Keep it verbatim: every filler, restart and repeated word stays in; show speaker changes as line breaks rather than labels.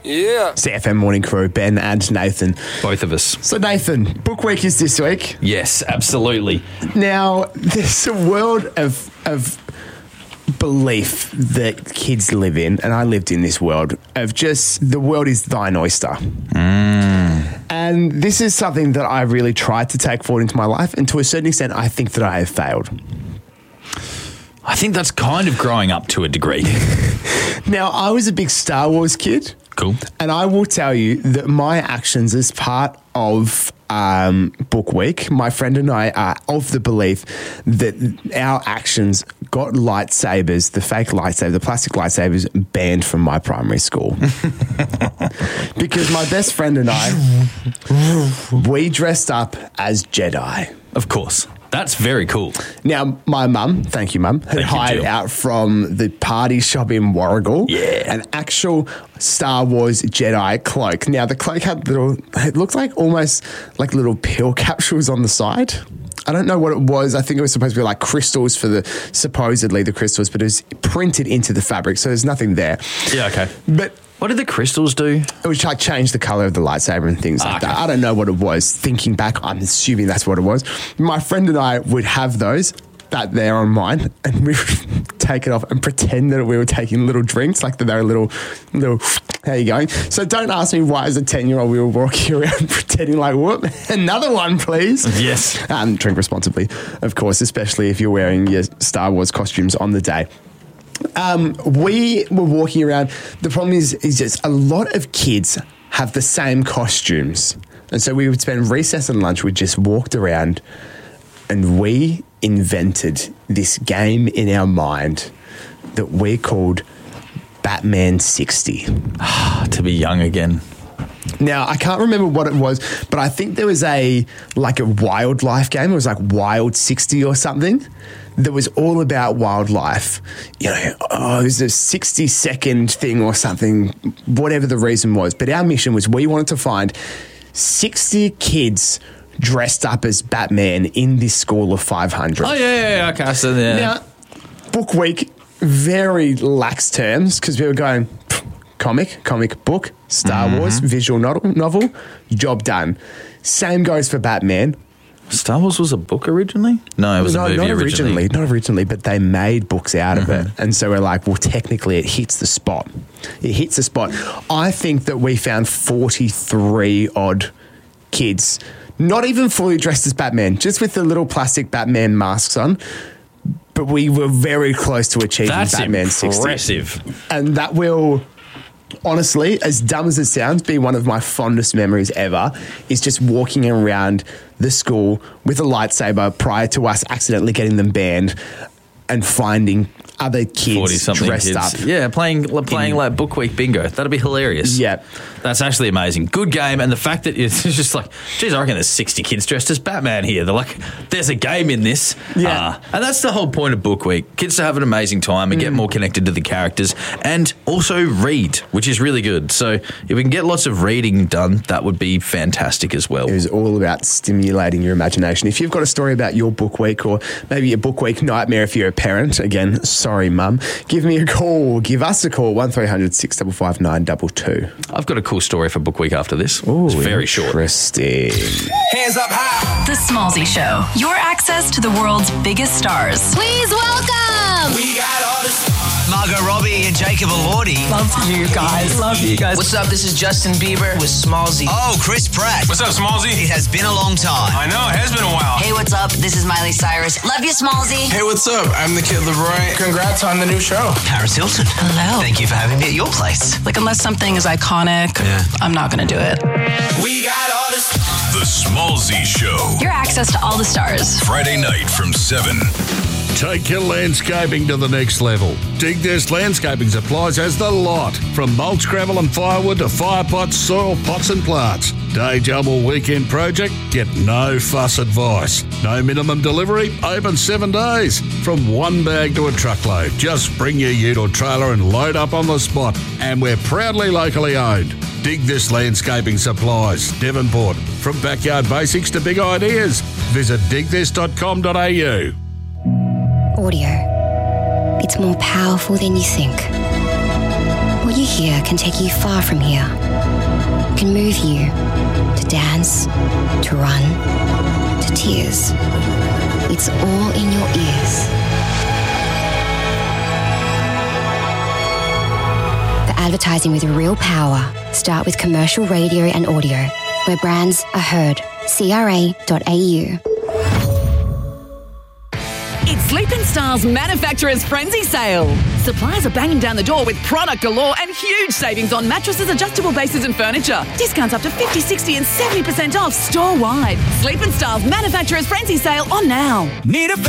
Yeah.
C F M Morning Crew, Ben and Nathan.
Both of us.
So, Nathan, Book Week is this week.
Yes, absolutely.
Now, there's a world of of belief that kids live in, and I lived in this world, of just the world is thine oyster.
Mm.
And this is something that I really tried to take forward into my life, and to a certain extent, I think that I have failed.
I think that's kind of growing up to a degree.
Now, I was a big Star Wars kid.
Cool.
And I will tell you that my actions as part of um, Book Week, my friend and I are of the belief that our actions got lightsabers, the fake lightsaber, the plastic lightsabers, banned from my primary school. Because my best friend and I, we dressed up as Jedi.
Of course. That's very cool.
Now, my mum, thank you, mum, had
Thank you,
hired
Jill.
out from the party shop in Warragul
Yeah.
an actual Star Wars Jedi cloak. Now, the cloak had little, it looked like almost like little pill capsules on the side. I don't know what it was. I think it was supposed to be like crystals for the, supposedly the crystals, but it was printed into the fabric, so there's nothing there.
Yeah, okay.
But
What did the crystals do?
it was like change the color of the lightsaber and things like
okay.
that. I don't know what it was. Thinking back, I'm assuming that's what it was. My friend and I would have those, that there on mine, and we would take it off and pretend that we were taking little drinks, like that they were little, little, how you going? So don't ask me why as a ten-year-old we were walking around pretending like, whoop, another one, please.
Yes.
Um, drink responsibly, of course, especially if you're wearing your Star Wars costumes on the day. Um, we were walking around. The problem is, is just a lot of kids have the same costumes. And so we would spend recess and lunch. We just walked around and we invented this game in our mind that we called Batman sixty.
To be young again.
Now, I can't remember what it was, but I think there was a, like a wildlife game. It was like Wild sixty or something that was all about wildlife. You know, oh, it was a sixty second thing or something, whatever the reason was. But our mission was we wanted to find sixty kids dressed up as Batman in this school of five hundred.
Oh, yeah, yeah, yeah. Okay, so yeah.
Now, Book Week, very lax terms, because we were going comic, comic book, Star
Mm-hmm.
Wars, visual novel, novel, job done. Same goes for Batman.
Star Wars was a book originally? No, it was
no,
a movie
not originally,
originally.
not originally, but they made books out
Mm-hmm.
of it. And so we're like, well, technically it hits the spot. It hits the spot. I think that we found forty-three odd kids, not even fully dressed as Batman, just with the little plastic Batman masks on. But we were very close to achieving
That's
Batman
impressive.
sixty. And that will, honestly, as dumb as it sounds, be one of my fondest memories ever, is just walking around the school with a lightsaber prior to us accidentally getting them banned and finding other kids
forty-something
dressed
kids.
up.
Yeah, playing playing
in-
like Book Week bingo. That'd be hilarious.
Yeah.
That's actually amazing. Good game. And the fact that it's just like, geez, I reckon there's sixty kids dressed as Batman here. They're like, there's a game in this.
Yeah.
Uh, and that's the whole point of Book Week. Kids to have an amazing time and get
Mm.
more connected to the characters and also read, which is really good. So if we can get lots of reading done, that would be fantastic as well.
It was all about stimulating your imagination. If you've got a story about your Book Week or maybe a Book Week nightmare if you're a parent, again, sorry, mum, give me a call. Give us a call, one three hundred six five five nine two two.
I've got a cool story for Book Week after this. It's very short.
Interesting.
Hands up high.
The Smallzy Show. Your access to the world's biggest stars.
Please welcome
We got all this.
Margot Robbie and Jacob Elordi.
Love you guys. Love you guys.
What's up? This is Justin Bieber with Smallzy. Oh, Chris Pratt.
What's up, Smallzy?
It has been a long time.
I know, it has been a while.
Hey, what's up? This is Miley Cyrus. Love you, Smallzy.
Hey, what's up? I'm the Kid Leroy. Congrats on the new show.
Paris Hilton.
Hello.
Thank you for having me at your place.
Like, unless something is iconic,
Yeah.
I'm not going to do it.
We got all this.
The Smallzy Show.
Your access to all the stars.
Friday night from seven.
Take your landscaping to the next level. Dig This Landscaping Supplies has the lot. From mulch, gravel and firewood to fire pots, soil pots and plants. Day job or weekend project? Get no fuss advice. No minimum delivery, open seven days. From one bag to a truckload. Just bring your ute or trailer and load up on the spot. And we're proudly locally owned. Dig This Landscaping Supplies, Devonport. From backyard basics to big ideas. Visit dig this dot com dot a u.
Audio. It's more powerful than you think. What you hear can take you far from here. It can move you to dance, to run, to tears. It's all in your ears. The advertising with real power. Start with commercial radio and audio, where brands are heard. C R A dot A U.
It's Sleep and Style's Manufacturer's Frenzy Sale. Suppliers are banging down the door with product galore and huge savings on mattresses, adjustable bases and furniture. Discounts up to fifty, sixty and seventy percent off store-wide. Sleep and Style's Manufacturer's Frenzy Sale on now.
Need a